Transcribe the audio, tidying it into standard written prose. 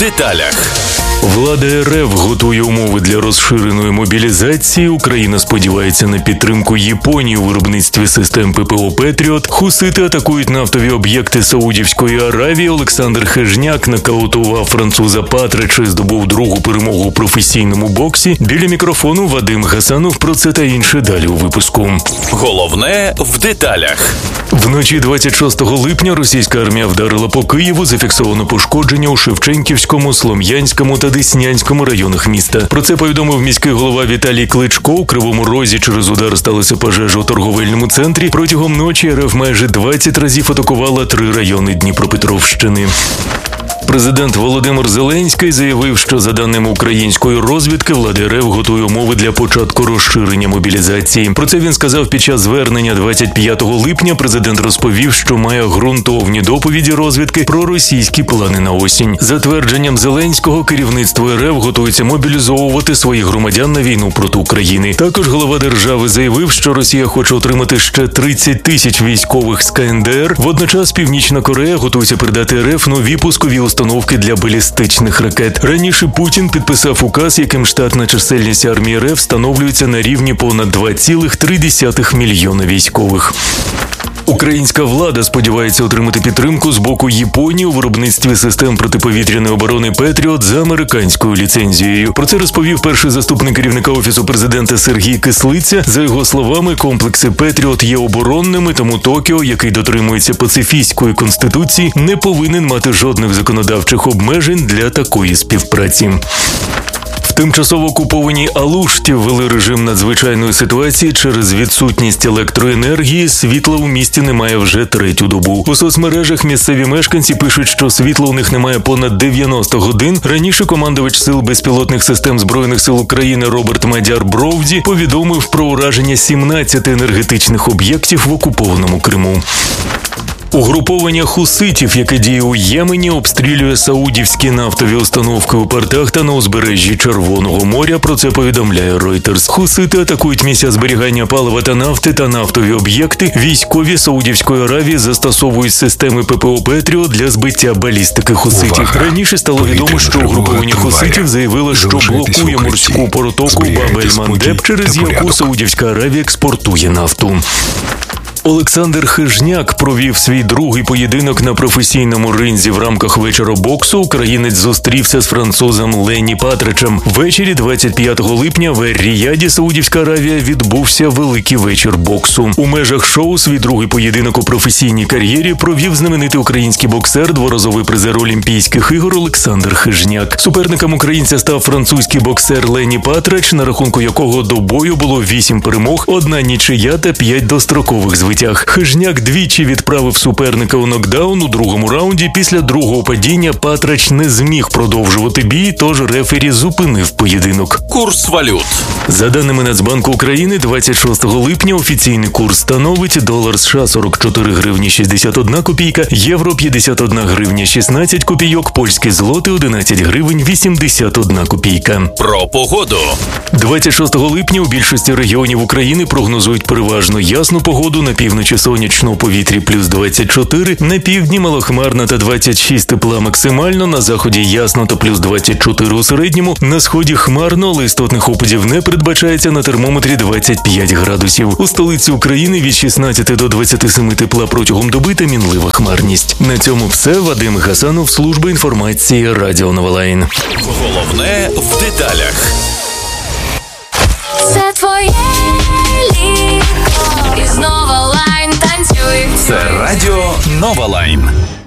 деталях. Влада РФ готує умови для розширеної мобілізації. Україна сподівається на підтримку Японії у виробництві систем ППО «Петріот». Хусити атакують нафтові об'єкти Саудівської Аравії. Олександр Хижняк нокаутував француза Патрича і здобув другу перемогу у професійному боксі. Біля мікрофону Вадим Гасанов. Про це та інше далі у випуску. Головне в деталях. Вночі 26 липня російська армія вдарила по Києву. Зафіксовано пошкодження у Шевченківському, Слов'янському та Деснянському районах міста. Про це повідомив міський голова Віталій Кличко. У Кривому Розі через удар сталася пожежа у торговельному центрі. Протягом ночі РФ майже 20 разів атакувала 3 райони Дніпропетровщини. Президент Володимир Зеленський заявив, що за даними української розвідки, влада РФ готує умови для початку розширення мобілізації. Про це він сказав під час звернення 25 липня. Президент розповів, що має ґрунтовні доповіді розвідки про російські плани на осінь. За твердженням Зеленського, керівництво РФ готується мобілізовувати своїх громадян на війну проти України. Також голова держави заявив, що Росія хоче отримати ще 30 тисяч військових з КНДР. Водночас Північна Корея готується передати РФ нові пускові установки для балістичних ракет. Раніше Путін підписав указ, яким штатна чисельність армії РФ встановлюється на рівні понад 2,3 мільйона військових. Українська влада сподівається отримати підтримку з боку Японії у виробництві систем протиповітряної оборони «Петріот» за американською ліцензією. Про це розповів перший заступник керівника Офісу президента Сергій Кислиця. За його словами, комплекси «Петріот» є оборонними, тому Токіо, який дотримується пацифістської конституції, не повинен мати жодних законодавчих обмежень для такої співпраці. В тимчасово окупованій Алушті ввели режим надзвичайної ситуації через відсутність електроенергії. Світла у місті немає вже 3-ю добу. У соцмережах місцеві мешканці пишуть, що світла у них немає понад 90 годин. Раніше командувач сил безпілотних систем Збройних сил України Роберт Мадяр-Бровді повідомив про ураження 17 енергетичних об'єктів в окупованому Криму. Угруповання хуситів, яке діє у Ємені, обстрілює саудівські нафтові установки у портах та на узбережжі Червоного моря. Про це повідомляє Reuters. Хусити атакують місця зберігання палива та нафти та нафтові об'єкти. Військові Саудівської Аравії застосовують системи ППО «Петріот» для збиття балістики хуситів. Раніше стало відомо, що угруповання хуситів заявило, що блокує морську протоку Баб-ель-Мандеб, через яку Саудівська Аравія експортує нафту. Олександр Хижняк провів свій другий поєдинок на професійному ринзі в рамках вечора боксу. Українець зустрівся з французом Ленні Патричем. Ввечері 25 липня в Ер-Ріяді, Саудівська Аравія, відбувся великий вечір боксу. У межах шоу свій другий поєдинок у професійній кар'єрі провів знаменитий український боксер, дворазовий призер Олімпійських ігор Олександр Хижняк. Суперником українця став французький боксер Ленні Патрич, на рахунку якого до бою було 8 перемог, 1 нічия та 5 дострокових звитяг. Хижняк двічі відправив суперника у нокдаун у другому раунді. Після другого падіння Патрач не зміг продовжувати бій, тож рефері зупинив поєдинок. Курс валют. За даними Нацбанку України, 26 липня офіційний курс становить долар США 44 гривні 61 копійка, євро 51 гривня 16 копійок, польський злоти 11 гривень 81 копійка. Про погоду. 26 липня у більшості регіонів України прогнозують переважно ясну погоду. На півночі сонячно, у повітрі плюс 24, на півдні малохмарно та 26 тепла максимально, на заході ясно та плюс 24 у середньому, на сході хмарно, але істотних опадів не передбачається, на термометрі 25 градусів. У столиці України від 16 до 27 тепла протягом доби та мінлива хмарність. На цьому все. Вадим Гасанов, служба інформації, Радіо Новолайн. Головне в деталях. Це твоє літо, і знову лайн танцює. Це Радіо Новолайн.